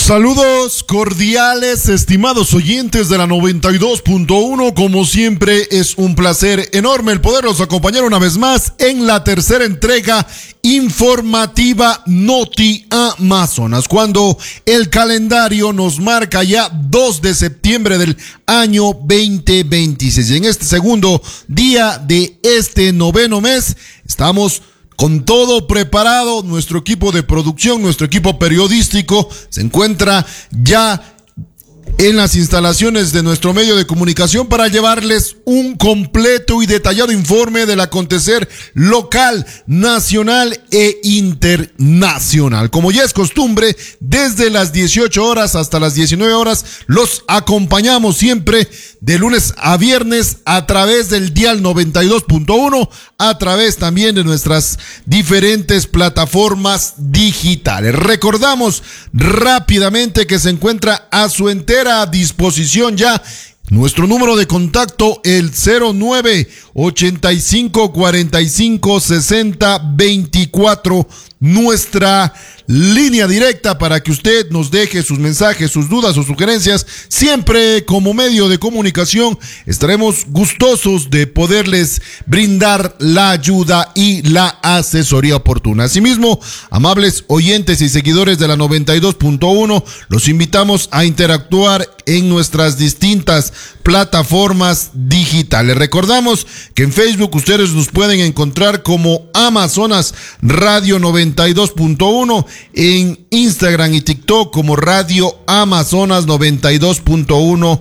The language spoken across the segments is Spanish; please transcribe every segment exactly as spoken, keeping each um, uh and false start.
Saludos cordiales, estimados oyentes de la noventa y dos punto uno. Como siempre, es un placer enorme el poderlos acompañar una vez más en la tercera entrega informativa Noti Amazonas, cuando el calendario nos marca ya dos de septiembre del año veinte veintiséis. Y en este segundo día de este noveno mes, estamos con todo preparado. Nuestro equipo de producción, nuestro equipo periodístico se encuentra ya en las instalaciones de nuestro medio de comunicación para llevarles un completo y detallado informe del acontecer local, nacional e internacional. Como ya es costumbre, desde las dieciocho horas hasta las diecinueve horas los acompañamos siempre de lunes a viernes a través del dial noventa y dos punto uno, a través también de nuestras diferentes plataformas digitales. Recordamos rápidamente que se encuentra a su entera a disposición ya nuestro número de contacto, el cero nueve ochenta y cinco cuarenta y cinco sesenta veinticuatro, nuestra línea directa para que usted nos deje sus mensajes, sus dudas o sugerencias. Siempre como medio de comunicación estaremos gustosos de poderles brindar la ayuda y la asesoría oportuna. Asimismo, amables oyentes y seguidores de la noventa y dos punto uno, los invitamos a interactuar en nuestras distintas plataformas digitales. Recordamos que en Facebook ustedes nos pueden encontrar como Amazonas Radio noventa y dos punto uno, en Instagram y TikTok como Radio Amazonas noventa y dos punto uno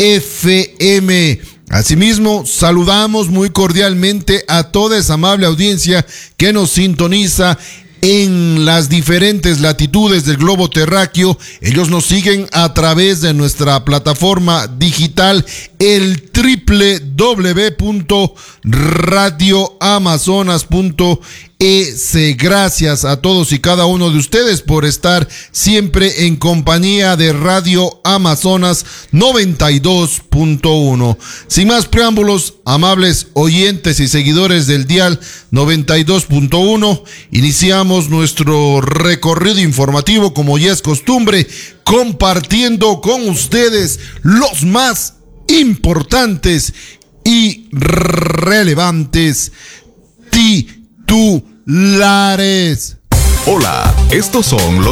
F M. Asimismo, saludamos muy cordialmente a toda esa amable audiencia que nos sintoniza en las diferentes latitudes del globo terráqueo. Ellos nos siguen a través de nuestra plataforma digital, el doble u doble u doble u punto radio amazonas punto es. Gracias a todos y cada uno de ustedes por estar siempre en compañía de Radio Amazonas noventa y dos punto uno. Sin más preámbulos, amables oyentes y seguidores del dial noventa y dos punto uno, iniciamos nuestro recorrido informativo, como ya es costumbre, compartiendo con ustedes los más importantes y relevantes titulares. Hola, estos son los